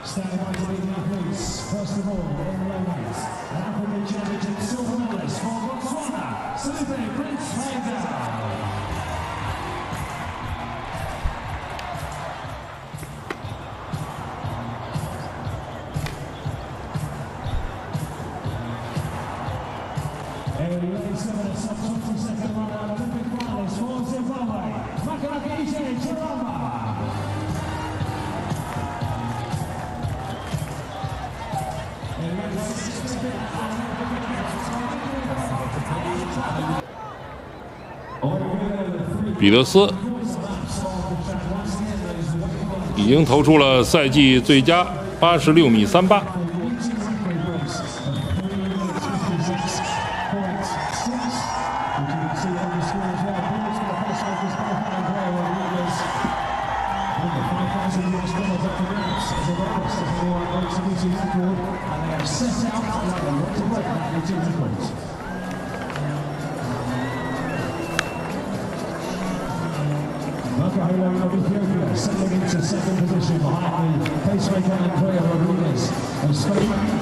Standing by to lead the athletes. First of all, in the ladies, an African Championship silver medalist for Botswana, Felipe Prince Faida. And ladies and gentlemen, sub 22nd round Olympic finalist for Zimbabwe, Makanaka Ije Chiramba. 彼得斯已经投出了赛季最佳86米38。 Makahilo of Ethiopia settling into second position behind the pacemaker Andrea Rodriguez of Spain.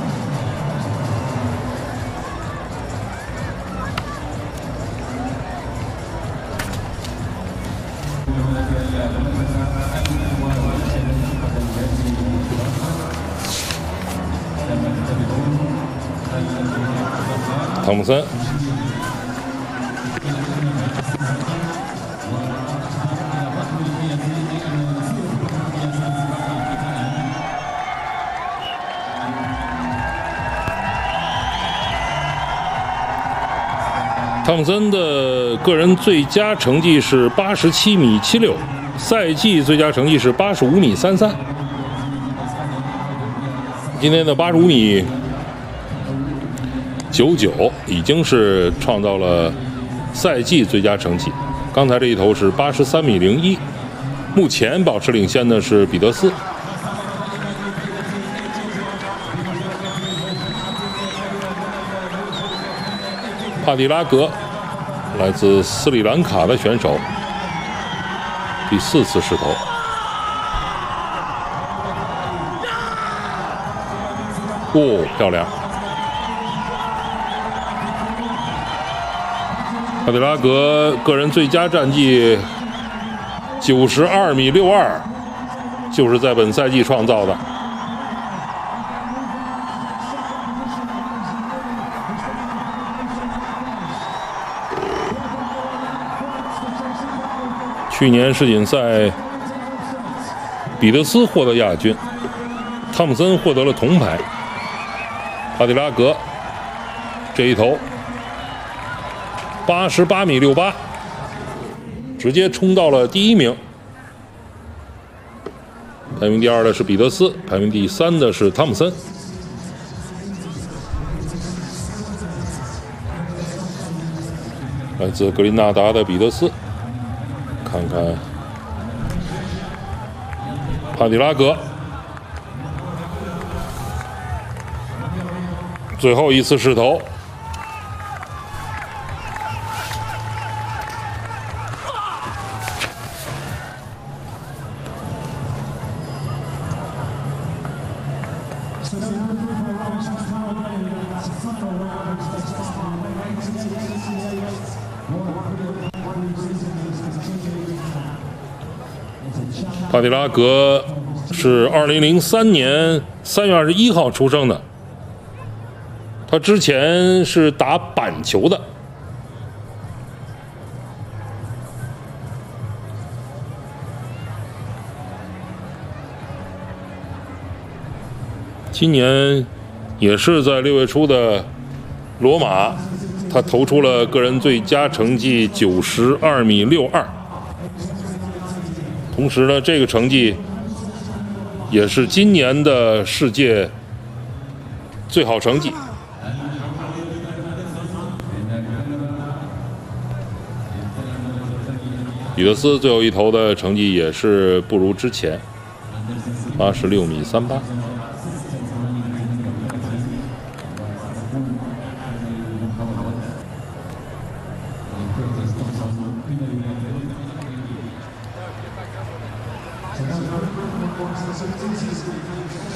汤姆森。汤姆森的个人最佳成绩是87米76，赛季最佳成绩是85米33。今天的85米99已经是创造了赛季最佳成绩。刚才这一头是83米01，目前保持领先的是彼得斯。帕蒂拉格，来自斯里兰卡的选手，第4次试投。哦，漂亮！帕蒂拉格个人最佳战绩92米62，就是在本赛季创造的。去年世锦赛，彼得斯获得亚军，汤姆森获得了铜牌。帕蒂拉格这一头88米68，直接冲到了第1名。排名第2的是彼得斯，排名第3的是汤姆森。来自格林纳达的彼得斯。看看帕蒂拉格最后一次试投，帕蒂拉格是2003年3月21号出生的，他之前是打板球的。今年也是在6月初的罗马，他投出了个人最佳成绩92米62。同时呢，这个成绩也是今年的世界最好成绩。彼得斯最后一投的成绩也是不如之前，86米38。